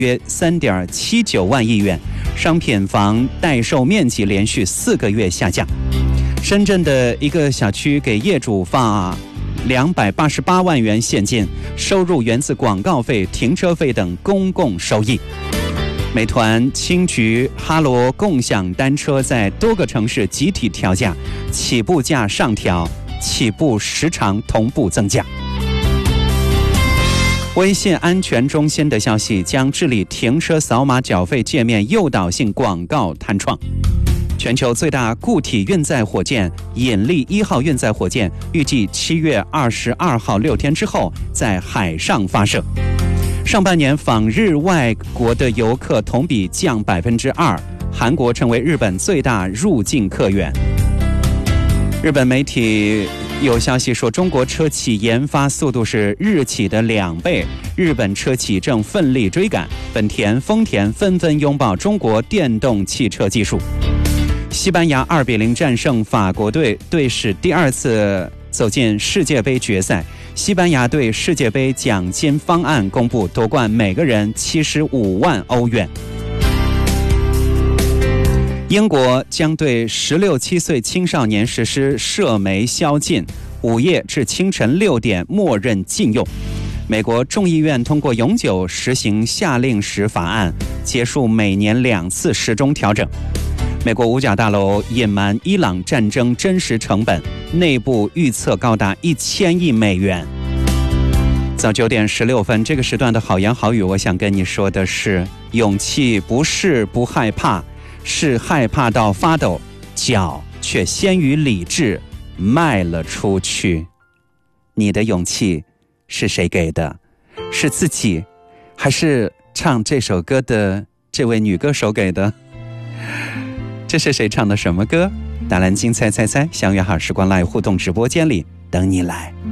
约3.79万亿元，商品房待售面积连续4个月下降。深圳的一个小区给业主发288万元现金，收入源自广告费、停车费等公共收益。美团、青桔、哈罗共享单车在多个城市集体调价，起步价上调，起步时长同步增加。微信安全中心的消息将治理停车扫码缴费界面诱导性广告弹窗。全球最大固体运载火箭引力1号运载火箭预计7月22号6天之后在海上发射。上半年访日外国的游客同比降2%，韩国成为日本最大入境客源。日本媒体有消息说，中国车企研发速度是日企的2倍，日本车企正奋力追赶，本田、丰田纷纷拥抱中国电动汽车技术。西班牙2-0战胜法国队，队史第2次走进世界杯决赛。西班牙队世界杯奖金方案公布，夺冠每个人75万欧元。英国将对16、17岁青少年实施涉媒宵禁，午夜至清晨6点默认禁用。美国众议院通过永久实行夏令时法案，结束每年2次时钟调整。美国五角大楼隐瞒伊朗战争真实成本，内部预测高达1000亿美元。早9点16分，这个时段的好言好语，我想跟你说的是，勇气不是不害怕，是害怕到发抖，脚却先于理智迈了出去。你的勇气是谁给的？是自己，还是唱这首歌的这位女歌手给的？这是谁唱的什么歌？大蓝鲸猜猜猜，相约好时光 Live 互动直播间里等你来。